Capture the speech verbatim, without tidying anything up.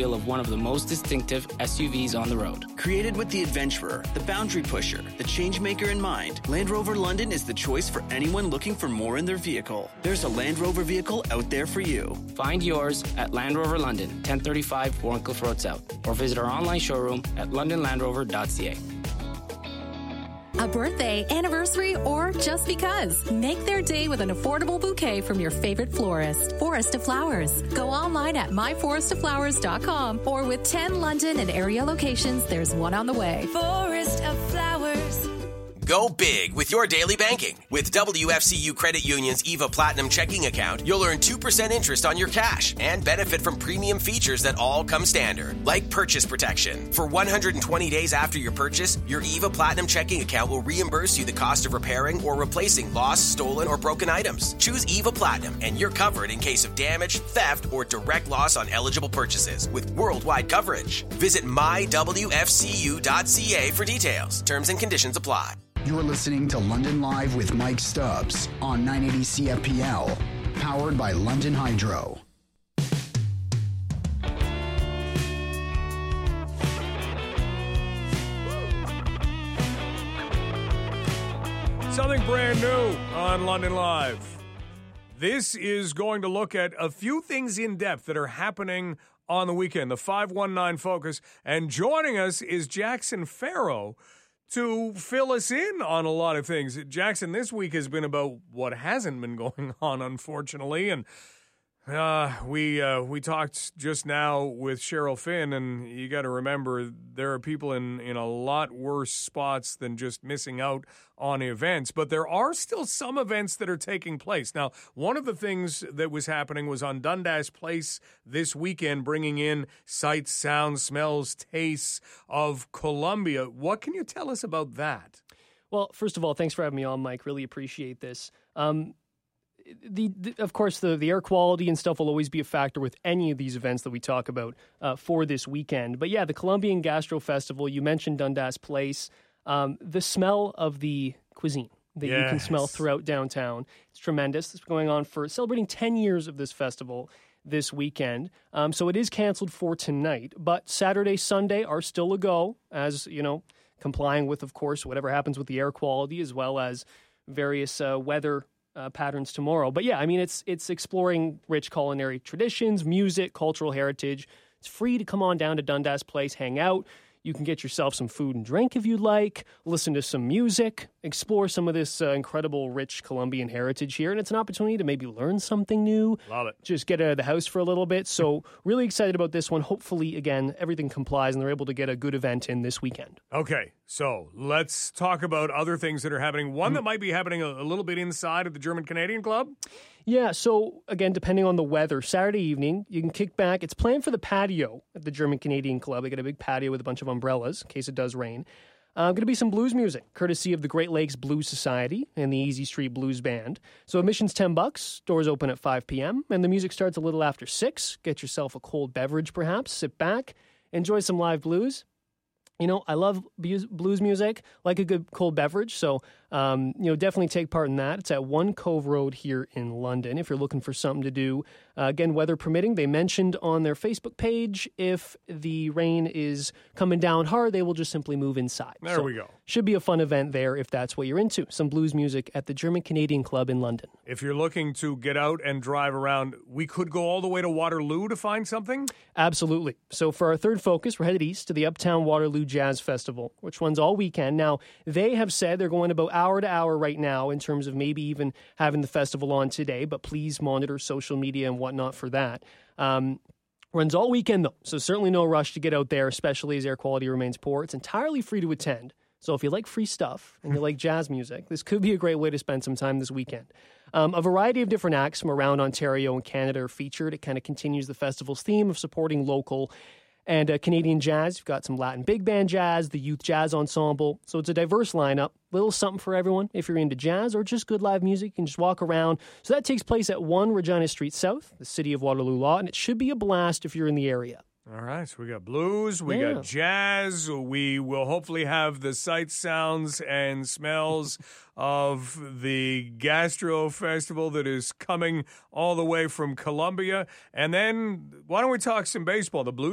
wheel of one of the most distinctive S U Vs on the road. Created with the adventurer, the boundary pusher, the changemaker in mind, Land Rover London is the choice for anyone looking for more in their vehicle. There's a Land Rover vehicle out there for you. Find yours at Land Rover London, ten thirty-five Warncliffe Road South, or visit our online showroom at london land rover dot c a. A birthday, anniversary, or just because. Make their day with an affordable bouquet from your favorite florist. Forest of Flowers. Go online at my forest of flowers dot com or with ten London and area locations, there's one on the way. Forest of Flowers. Go big with your daily banking. With W F C U Credit Union's Eva Platinum checking account, you'll earn two percent interest on your cash and benefit from premium features that all come standard, like purchase protection. For one hundred twenty days after your purchase, your Eva Platinum checking account will reimburse you the cost of repairing or replacing lost, stolen, or broken items. Choose Eva Platinum and you're covered in case of damage, theft, or direct loss on eligible purchases with worldwide coverage. Visit my w f c u dot c a for details. Terms and conditions apply. You're listening to London Live with Mike Stubbs on nine eighty C F P L, powered by London Hydro. Something brand new on London Live. This is going to look at a few things in depth that are happening on the weekend, the five one nine Focus. And joining us is Jackson Farrow to fill us in on a lot of things. Jackson, this week has been about what hasn't been going on, unfortunately, and uh, we uh, we talked just now with Cheryl Finn, and you got to remember there are people in, in a lot worse spots than just missing out on events, but there are still some events that are taking place. Now, one of the things that was happening was on Dundas Place this weekend, bringing in sights, sounds, smells, tastes of Columbia. What can you tell us about that? Well, first of all, thanks for having me on, Mike. Really appreciate this. Um, The, the of course, the, the air quality and stuff will always be a factor with any of these events that we talk about uh, for this weekend. But yeah, the Columbian Gastro Festival, you mentioned Dundas Place, um, the smell of the cuisine that yes. you can smell throughout downtown. It's tremendous. It's going on for celebrating ten years of this festival this weekend. Um, so it is canceled for tonight, but Saturday, Sunday are still a go, as, you know, complying with, of course, whatever happens with the air quality as well as various uh, weather Uh, patterns tomorrow. But yeah, I mean, it's it's exploring rich culinary traditions, music, cultural heritage. It's free to come on down to Dundas Place, hang out. You can get yourself some food and drink if you'd like, listen to some music, explore some of this uh, incredible, rich Columbian heritage here. And it's an opportunity to maybe learn something new. Love it. Just get out of the house for a little bit. So really excited about this one. Hopefully, again, everything complies and they're able to get a good event in this weekend. Okay, so let's talk about other things that are happening. One mm-hmm. that might be happening a, a little bit inside of the German Canadian Club. Yeah, so again, depending on the weather, Saturday evening, you can kick back. It's planned for the patio at the German Canadian Club. They got a big patio with a bunch of umbrellas in case it does rain. Uh, going to be some blues music, courtesy of the Great Lakes Blues Society and the Easy Street Blues Band. So admission's ten bucks, doors open at five p.m., and the music starts a little after six. Get yourself a cold beverage, perhaps, sit back, enjoy some live blues. You know, I love blues music, like a good cold beverage, so, um, you know, definitely take part in that. It's at One Cove Road here in London if you're looking for something to do. Uh, again, weather permitting, they mentioned on their Facebook page if the rain is coming down hard, they will just simply move inside. There so we go. Should be a fun event there if that's what you're into. Some blues music at the German Canadian Club in London. If you're looking to get out and drive around, we could go all the way to Waterloo to find something? Absolutely. So for our third focus, we're headed east to the Uptown Waterloo Jazz Festival, which runs all weekend. Now, they have said they're going about hour to hour right now in terms of maybe even having the festival on today, but please monitor social media and whatnot for that. Um, runs all weekend, though, so certainly no rush to get out there, especially as air quality remains poor. It's entirely free to attend. So if you like free stuff and you like jazz music, this could be a great way to spend some time this weekend. Um, a variety of different acts from around Ontario and Canada are featured. It kind of continues the festival's theme of supporting local and uh, Canadian jazz. You've got some Latin big band jazz, the Youth Jazz Ensemble. So it's a diverse lineup, little something for everyone. If you're into jazz or just good live music, you can just walk around. So that takes place at one Regina Street South, the City of Waterloo Law, and it should be a blast if you're in the area. All right, so we got blues, we yeah. got jazz, we will hopefully have the sights, sounds, and smells of the Gastro Festival that is coming all the way from Columbia. And then, why don't we talk some baseball? The Blues